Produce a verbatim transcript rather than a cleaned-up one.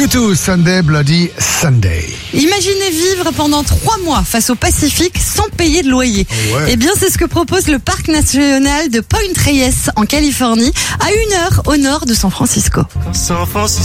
tout, Sunday Bloody Sunday. Imaginez vivre pendant trois mois face au Pacifique sans payer de loyer. Oh ouais. Eh bien, c'est ce que propose le parc national de Point Reyes en Californie, à une heure au nord de San Francisco. San Francisco.